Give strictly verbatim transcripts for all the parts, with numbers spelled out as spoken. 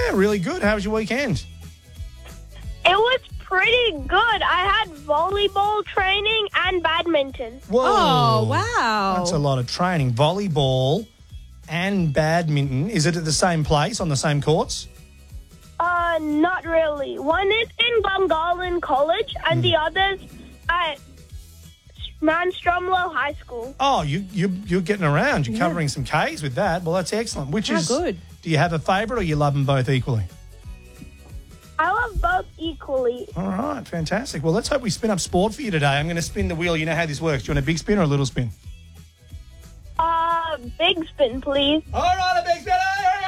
Yeah, really good. How was your weekend? It was pretty good. I had volleyball training and badminton. Whoa. Oh, wow. That's a lot of training. Volleyball and badminton. Is it at the same place, on the same courts? Uh, not really. One is in Gungahlin College and the other's at Manstromlo High School. Oh, you, you, you're getting around. You're covering some Ks with that. Well, that's excellent. Which How is good. Do you have a favourite or you love them both equally? I love both equally. All right, fantastic. Well, let's hope we spin up sport for you today. I'm going to spin the wheel. You know how this works. Do you want a big spin or a little spin? Uh, big spin, please. All right, a big spin.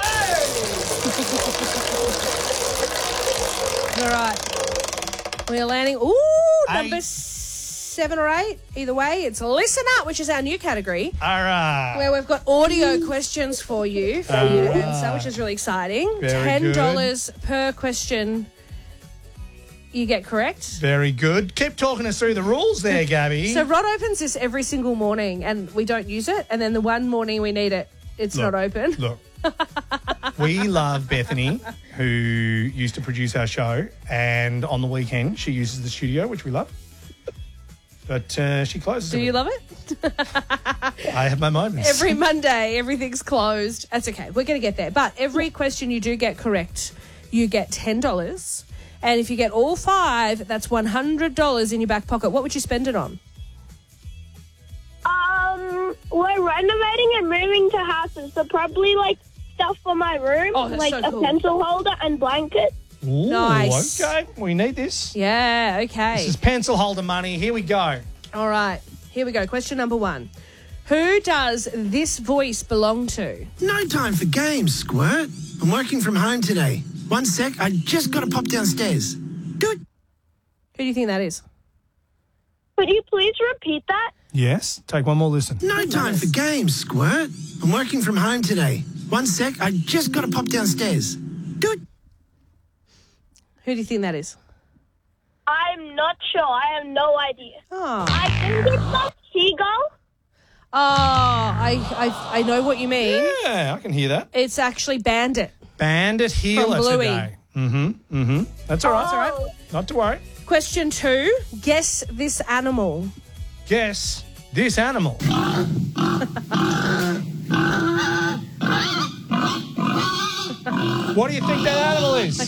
All right. We're landing. Ooh, number Eight. seven or eight. Either way, it's Listen Up, which is our new category, All right. where we've got audio questions for you, for you to answer, which is really exciting. Very ten dollars per question you get correct. Very good. Keep talking us through the rules there, Gabby. So Rod opens this every single morning, and we don't use it. And then the one morning we need it, it's Look, not open. Look, we love Bethany, who used to produce our show, and on the weekend she uses the studio, which we love. But uh, she closes Do it. you love it? I have my moments. Every Monday, everything's closed. That's okay. We're going to get there. But every question you do get correct, you get ten dollars. And if you get all five, that's one hundred dollars in your back pocket. What would you spend it on? Um, we're renovating and moving to houses, so probably like stuff for my room, Oh, that's like so a cool. pencil holder and blanket. Ooh, Nice. Okay, we need this. Yeah, okay. This is pencil holder money. Here we go. All right. Here we go. Question number one. Who does this voice belong to? No time for games, Squirt. I'm working from home today. One sec, I just got to pop downstairs. Do it. Who do you think that is? Could you please repeat that? Yes, take one more listen. No time for games, Squirt. I'm working from home today. One sec, I just got to pop downstairs. Do it. Who do you think that is? I'm not sure. I have no idea. Oh, I think it's like Seagull. oh I, I, I know what you mean. Yeah, I can hear that. It's actually Bandit. Bandit healer From Bluey. today. Mm-hmm, mm-hmm. That's all right. That's all right. Oh, Not to worry. Question two. Guess this animal. Guess this animal. What do you think that animal is?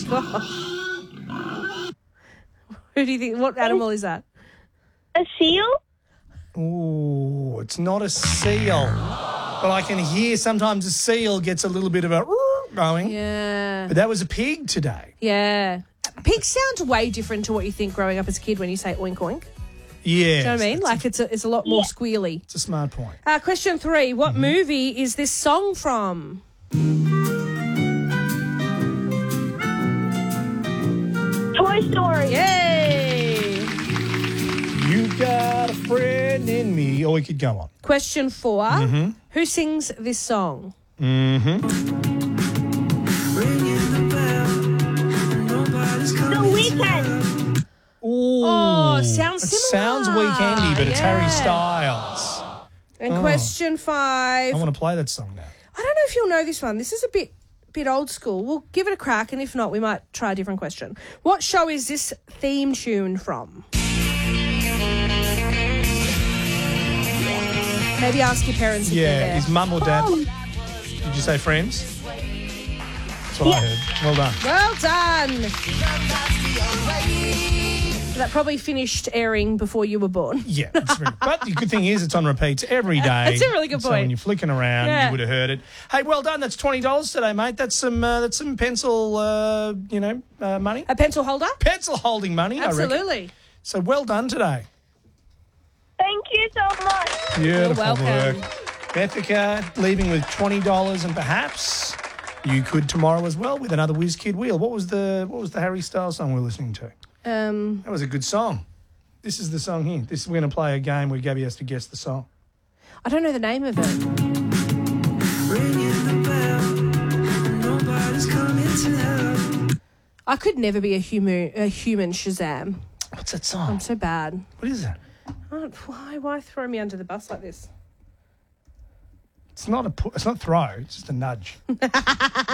Who do you think? What animal is that? a seal? Ooh, it's not a seal. But I can hear sometimes a seal gets a little bit of a going. Yeah. But that was a pig today. Yeah. Pig sounds way different to what you think growing up as a kid when you say oink oink. Yeah. Do you know what I mean? Like it's a, it's a lot more squealy. It's a smart point. Uh, question three. What Mm-hmm. movie is this song from? Toy Story. Yay! You got a friend in me. Or we could go on. Question four. Mm-hmm. Who sings this song? The Weeknd. Ooh. Oh, sounds It similar. sounds weekendy, but it's Yeah. Harry Styles. And question five. I want to play that song now. I don't know if you'll know this one. This is a bit bit old school. We'll give it a crack, and if not, we might try a different question. What show is this theme tune from? Maybe ask your parents if they're Yeah, there. is mum or dad? Did you say Friends? That's what I heard. Well done. Well done. That probably finished airing before you were born. Yeah, that's very, but the good thing is it's on repeats every day. That's a really good So point. when you're flicking around, Yeah. you would have heard it. Hey, well done. That's twenty dollars today, mate. That's some uh, that's some pencil, uh, you know, uh, money. A pencil holder? Pencil holding money, I reckon. Absolutely. So well done today. Thank you so much. Beautiful welcome. work. Bethica leaving with twenty dollars, and perhaps you could tomorrow as well with another Whiz Kid Wheel. What was the what was the Harry Styles song we were listening to? Um, That was a good song. This is the song here. This we're going to play a game where Gabby has to guess the song. I don't know the name of it. I could never be a human, a human Shazam. What's that I'm song? so bad. What is that? Oh, why, why throw me under the bus like this? It's not a pu- it's not throw. It's just a nudge. Nudge